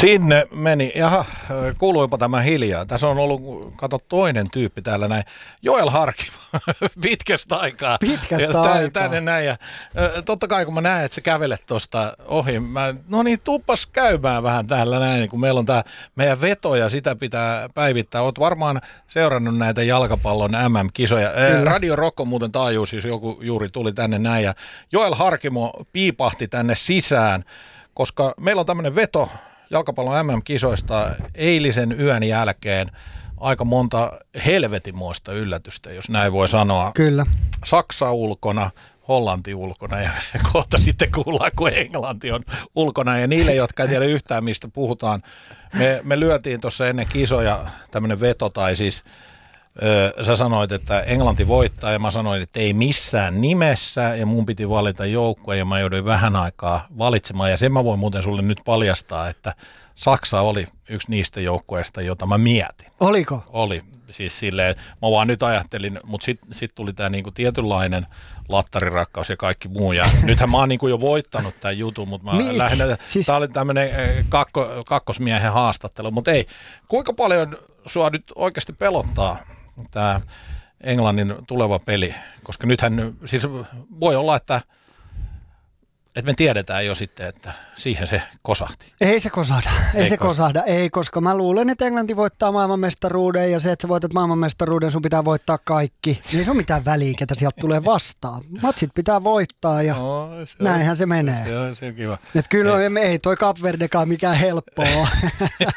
Sinne meni. Jaha, kuuluipa tämä hiljaa. Tässä on ollut, kato, toinen tyyppi täällä näin. Joel Harkimo, pitkästä aikaa. Tänne näin. Ja, totta kai kun mä näen, että sä kävelet tuosta ohi, no niin, tuppas käymään vähän täällä näin, kun meillä on tää meidän veto ja sitä pitää päivittää. Oot varmaan seurannut näitä jalkapallon MM-kisoja. Radio Rock on muuten taajuus, jos joku juuri tuli tänne näin. Ja Joel Harkimo piipahti tänne sisään, koska meillä on tämmöinen veto jalkapallon MM-kisoista eilisen yön jälkeen. Aika monta helvetimoista yllätystä, jos näin voi sanoa. Kyllä. Saksa ulkona, Hollanti ulkona ja kohta sitten kuullaan, kun Englanti on ulkona. Ja niille, jotka ei tiedä yhtään, mistä puhutaan, me lyötiin tuossa ennen kisoja tämmöinen veto, tai siis sä sanoit, että Englanti voittaa, ja mä sanoin, että ei missään nimessä, ja mun piti valita joukkue, ja mä jouduin vähän aikaa valitsemaan, ja sen mä voin muuten sulle nyt paljastaa, että Saksa oli yksi niistä joukkueista, jota mä mietin. Oliko? Oli. Siis silleen, mä vaan nyt ajattelin, mutta sit tuli tää niinku tietynlainen lattarirakkaus ja kaikki muu. Ja nythän mä oon niinku jo voittanut tämän jutun, mutta mä lähinnä, siis tää oli tämmönen kakkosmiehen haastattelu. Mutta ei, kuinka paljon sua nyt oikeasti pelottaa tää Englannin tuleva peli? Koska nythän, siis voi olla, että me tiedetään jo sitten, että siihen se kosahti. Ei se kosahda. Ei, koska mä luulen, että Englanti voittaa maailmanmestaruuden, ja se, että sä voitat maailmanmestaruuden, sun pitää voittaa kaikki. Ei se ole mitään väliä, ketä sieltä tulee vastaan. Matsit pitää voittaa, ja näinhän se menee. Se on kiva. Et kyllä ei toi Kap Verdekaan mikään helppoa.